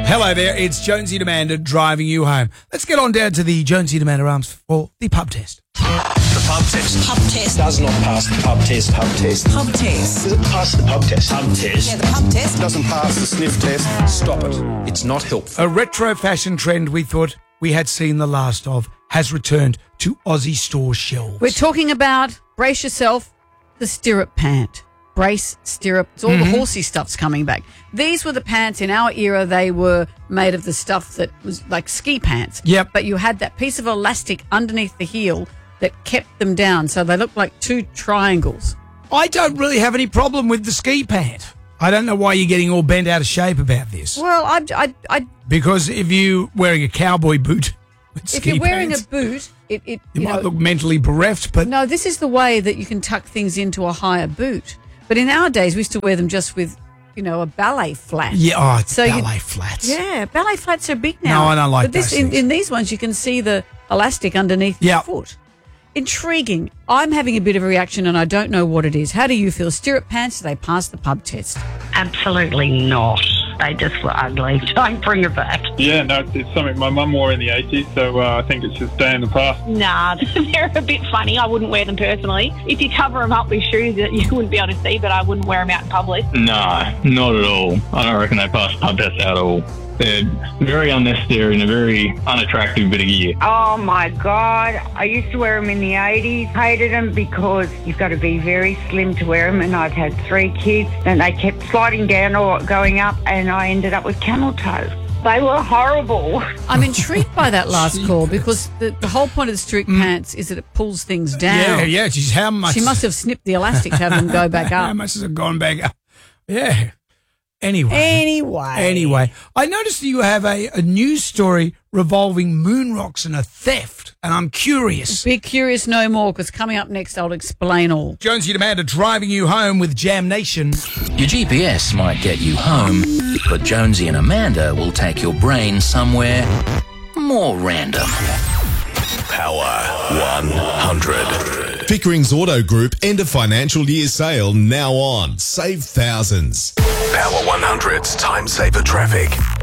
Hello there, it's Jonesy and Amanda driving you home. Let's get on down to the Jonesy and Amanda Arms for the pub test. The pub test. Pub test. Does not pass the pub test. Pub test. Pub test. Does it pass the pub test? Pub test. Yeah, the pub test. Doesn't pass the sniff test. Stop it. It's not helpful. A retro fashion trend we thought we had seen the last of has returned to Aussie store shelves. We're talking about, brace yourself, the stirrup pant. Brace, stirrup, it's all the horsey stuff's coming back. These were the pants in our era. They were made of the stuff that was like ski pants. Yep. But you had that piece of elastic underneath the heel that kept them down, so they looked like two triangles. I don't really have any problem with the ski pant. I don't know why you're getting all bent out of shape about this. Well, I Because if you're wearing a cowboy boot with ski if you're wearing pants, a boot, you might look mentally bereft, but No, this is the way that you can tuck things into a higher boot. But in our days, we used to wear them just with, a ballet flat. yeah, it's So you- ballet flats. Yeah, ballet flats are big now. No, I don't like but this, those things. in these ones, you can see the elastic underneath Yeah. the foot. Intriguing. I'm having a bit of a reaction and I don't know what it is. How do you feel? Stirrup pants, do they pass the pub test? Absolutely not. They just were ugly. Don't bring it back. Yeah, no, it's something my mum wore in the 80s, so I think it's just day in the past. Nah, they're a bit funny. I wouldn't wear them personally. If you cover them up with shoes that you wouldn't be able to see, but I wouldn't wear them out in public. No, not at all. I don't reckon they pass pub test at all. They're very unnecessary and a very unattractive bit of gear. Oh my God, I used to wear them in the 80s. Hated them because you've got to be very slim to wear them, and I've had 3 kids and they kept sliding down or going up and I ended up with camel toe. They were horrible. I'm intrigued by that last call because the whole point of the stirrup pants is that it pulls things down. Yeah, geez, how much? She must have snipped the elastic to have them go back How up. much has it gone back up? Yeah. Anyway, I noticed that you have a news story revolving moon rocks and a theft, and I'm curious. Be curious no more because coming up next I'll explain all. Jonesy and Amanda driving you home with Jam Nation. Your GPS might get you home, but Jonesy and Amanda will take your brain somewhere more random. Power 100. Pickering's Auto Group end of financial year sale now on. Save thousands. Power 100's time saver traffic.